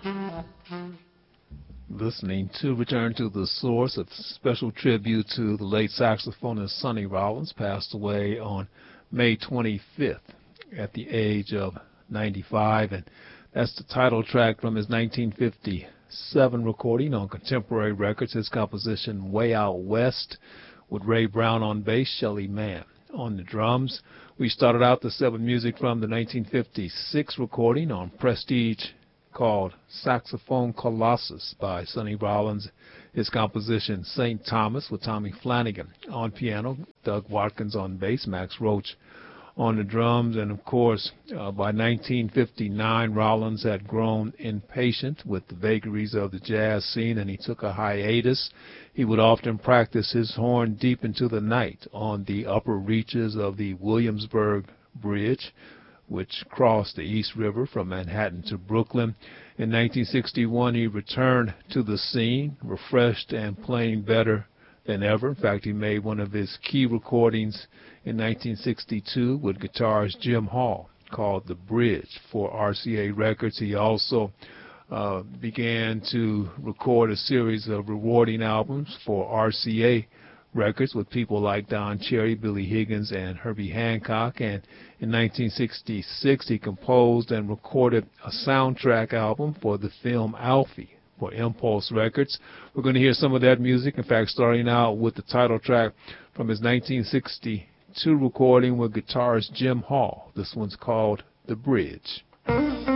Listening to Return to the Source, a special tribute to the late saxophonist Sonny Rollins, passed away on May 25th at the age of 95, and that's the title track from his 1957 recording on Contemporary Records, his composition Way Out West, with Ray Brown on bass, Shelly Manne on the drums. We started out the set with music from the 1956 recording on Prestige called Saxophone Colossus by Sonny Rollins, his composition St. Thomas with Tommy Flanagan on piano, Doug Watkins on bass, Max Roach on the drums, and of course by 1959 Rollins had grown impatient with the vagaries of the jazz scene and he took a hiatus. He would often practice his horn deep into the night on the upper reaches of the Williamsburg Bridge, which crossed the East River from Manhattan to Brooklyn. In 1961, he returned to the scene, refreshed and playing better than ever. In fact, he made one of his key recordings in 1962 with guitarist Jim Hall called The Bridge for RCA Records. He also began to record a series of rewarding albums for RCA Records with people like Don Cherry, Billy Higgins, and Herbie Hancock. And in 1966, he composed and recorded a soundtrack album for the film Alfie for Impulse Records. We're going to hear some of that music, in fact, starting out with the title track from his 1962 recording with guitarist Jim Hall. This one's called The Bridge.